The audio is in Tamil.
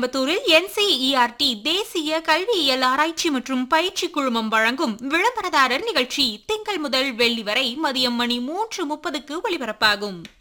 கோயம்புத்தூரில் NCERT தேசிய கல்வியியல் ஆராய்ச்சி மற்றும் பயிற்சி குழுமம் வழங்கும் விளம்பரதாரர் நிகழ்ச்சி திங்கள் முதல் வெள்ளி வரை மதியம் மணி 3:30க்கு ஒளிபரப்பாகும்.